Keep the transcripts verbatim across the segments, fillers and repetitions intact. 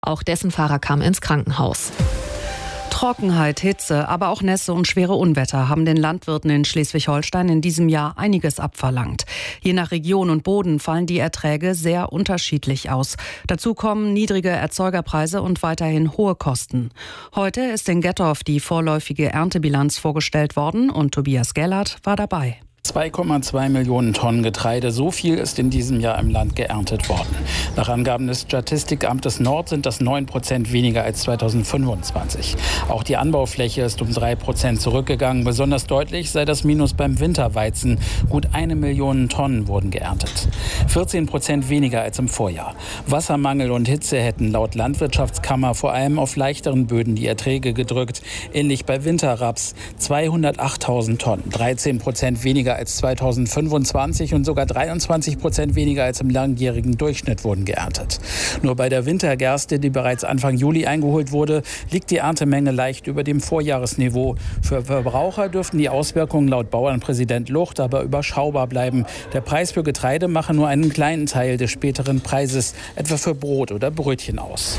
Auch dessen Fahrer kam ins Krankenhaus. Trockenheit, Hitze, aber auch Nässe und schwere Unwetter haben den Landwirten in Schleswig-Holstein in diesem Jahr einiges abverlangt. Je nach Region und Boden fallen die Erträge sehr unterschiedlich aus. Dazu kommen niedrige Erzeugerpreise und weiterhin hohe Kosten. Heute ist in Gettorf die vorläufige Erntebilanz vorgestellt worden und Tobias Gellert war dabei. zwei Komma zwei Millionen Tonnen Getreide, so viel ist in diesem Jahr im Land geerntet worden. Nach Angaben des Statistikamtes Nord sind das neun Prozent weniger als zweitausendfünfundzwanzig. Auch die Anbaufläche ist um drei Prozent zurückgegangen. Besonders deutlich sei das Minus beim Winterweizen. Gut eine Million Tonnen wurden geerntet. vierzehn Prozent weniger als im Vorjahr. Wassermangel und Hitze hätten laut Landwirtschaftskammer vor allem auf leichteren Böden die Erträge gedrückt. Ähnlich bei Winterraps zweihundertachttausend Tonnen, dreizehn Prozent weniger als zweitausendfünfundzwanzig und sogar dreiundzwanzig Prozent weniger als im langjährigen Durchschnitt wurden geerntet. Nur bei der Wintergerste, die bereits Anfang Juli eingeholt wurde, liegt die Erntemenge leicht über dem Vorjahresniveau. Für Verbraucher dürften die Auswirkungen laut Bauernpräsident Lucht aber überschaubar bleiben. Der Preis für Getreide mache nur einen kleinen Teil des späteren Preises, etwa für Brot oder Brötchen, aus.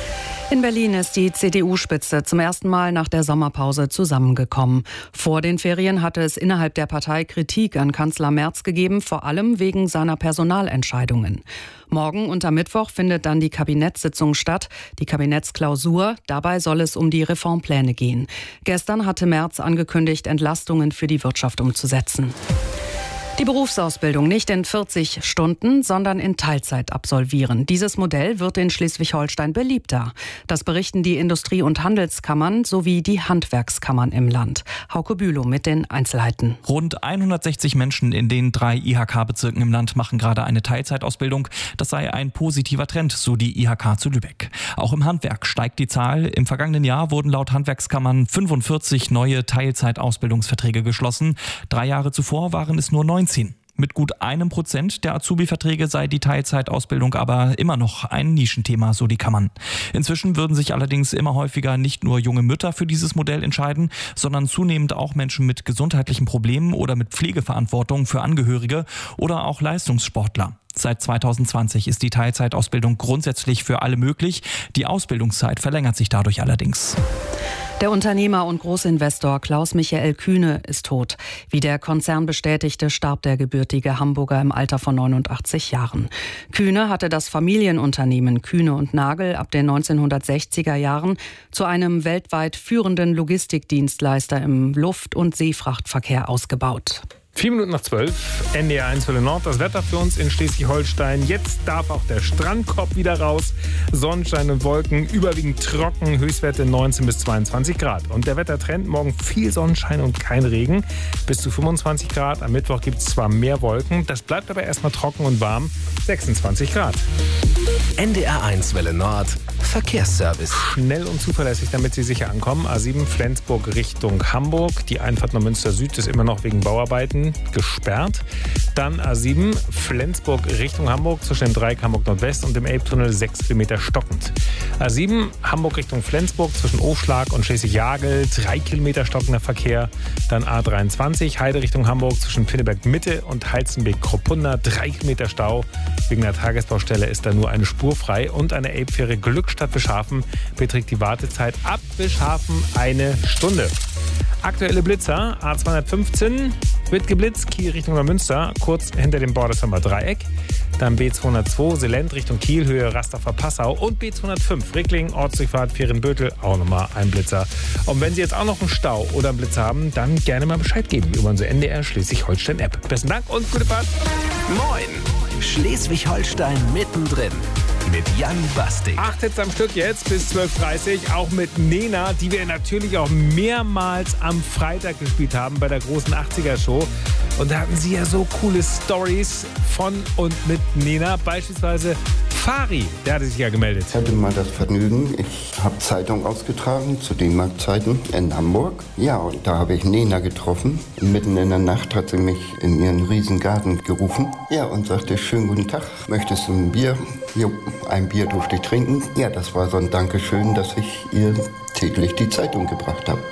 In Berlin ist die C D U-Spitze zum ersten Mal nach der Sommerpause zusammengekommen. Vor den Ferien hatte es innerhalb der Partei Kritik an Kanzler Merz gegeben, vor allem wegen seiner Personalentscheidungen. Morgen und am Mittwoch findet dann die Kabinettssitzung statt, die Kabinettsklausur. Dabei soll es um die Reformpläne gehen. Gestern hatte Merz angekündigt, Entlastungen für die Wirtschaft umzusetzen. Die Berufsausbildung nicht in vierzig Stunden, sondern in Teilzeit absolvieren. Dieses Modell wird in Schleswig-Holstein beliebter. Das berichten die Industrie- und Handelskammern sowie die Handwerkskammern im Land. Hauke Bülow mit den Einzelheiten. Rund hundertsechzig Menschen in den drei I H K-Bezirken im Land machen gerade eine Teilzeitausbildung. Das sei ein positiver Trend, so die I H K zu Lübeck. Auch im Handwerk steigt die Zahl. Im vergangenen Jahr wurden laut Handwerkskammern fünfundvierzig neue Teilzeitausbildungsverträge geschlossen. Drei Jahre zuvor waren es nur neunzehn. Mit gut einem Prozent der Azubi-Verträge sei die Teilzeitausbildung aber immer noch ein Nischenthema, so die Kammern. Inzwischen würden sich allerdings immer häufiger nicht nur junge Mütter für dieses Modell entscheiden, sondern zunehmend auch Menschen mit gesundheitlichen Problemen oder mit Pflegeverantwortung für Angehörige oder auch Leistungssportler. Seit zweitausendzwanzig ist die Teilzeitausbildung grundsätzlich für alle möglich. Die Ausbildungszeit verlängert sich dadurch allerdings. Der Unternehmer und Großinvestor Klaus-Michael Kühne ist tot. Wie der Konzern bestätigte, starb der gebürtige Hamburger im Alter von neunundachtzig Jahren. Kühne hatte das Familienunternehmen Kühne und Nagel ab den neunzehnhundertsechziger Jahren zu einem weltweit führenden Logistikdienstleister im Luft- und Seefrachtverkehr ausgebaut. Vier Minuten nach zwölf, N D R eins Welle Nord, das Wetter für uns in Schleswig-Holstein. Jetzt darf auch der Strandkorb wieder raus. Sonnenschein und Wolken, überwiegend trocken, Höchstwerte neunzehn bis zweiundzwanzig Grad. Und der Wettertrend, morgen viel Sonnenschein und kein Regen, bis zu fünfundzwanzig Grad. Am Mittwoch gibt es zwar mehr Wolken, das bleibt aber erstmal trocken und warm, sechsundzwanzig Grad. N D R eins Welle Nord, Verkehrsservice. Schnell und zuverlässig, damit Sie sicher ankommen. A sieben Flensburg Richtung Hamburg. Die Einfahrt nach Münster Süd ist immer noch wegen Bauarbeiten gesperrt. Dann A sieben Flensburg Richtung Hamburg zwischen dem Dreieck Hamburg Nordwest und dem Elbtunnel sechs Kilometer stockend. A sieben Hamburg Richtung Flensburg zwischen Aufschlag und Schleswig-Jagel drei Kilometer stockender Verkehr. Dann A dreiundzwanzig Heide Richtung Hamburg zwischen Pinneberg Mitte und Heizenbeek-Kropunda drei Kilometer Stau. Wegen der Tagesbaustelle ist da nur eine Spur frei und eine Elbfähre Glückstadt Bischhafen beträgt die Wartezeit ab Bischhafen eine Stunde. Aktuelle Blitzer, A zweihundertfünfzehn wird geblitzt, Kiel Richtung Neumünster, kurz hinter dem Bordershammer Dreieck. Dann B zweihundertzwei, Selend Richtung Kiel, Höhe Rastafer-Passau und B zweihundertfünf, Rickling, Ortsdurchfahrt Vierenbötel, auch nochmal ein Blitzer. Und wenn Sie jetzt auch noch einen Stau oder einen Blitzer haben, dann gerne mal Bescheid geben über unsere N D R Schleswig-Holstein-App. Besten Dank und gute Fahrt. Moin, Schleswig-Holstein mittendrin. Mit Jan Bastik. Acht Hits am Stück jetzt bis zwölf Uhr dreißig, auch mit Nena, die wir natürlich auch mehrmals am Freitag gespielt haben bei der großen achtziger-Show. Und da hatten sie ja so coole Stories von und mit Nena, beispielsweise Fari, der hatte sich ja gemeldet. Ich hatte mal das Vergnügen, ich habe Zeitung ausgetragen zu D-Mark-Zeiten in Hamburg. Ja, und da habe ich Nena getroffen. Mitten in der Nacht hat sie mich in ihren Riesengarten gerufen. Ja, und sagte, schönen guten Tag, möchtest du ein Bier? Jo, ein Bier durfte ich trinken. Ja, das war so ein Dankeschön, dass ich ihr täglich die Zeitung gebracht habe.